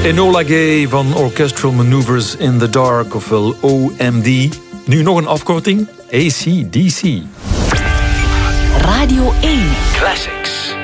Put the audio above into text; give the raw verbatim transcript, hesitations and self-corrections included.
Enola Gay van Orchestral Maneuvers in the Dark, ofwel O M D. Nu nog een afkorting, A C D C. Radio één Classics.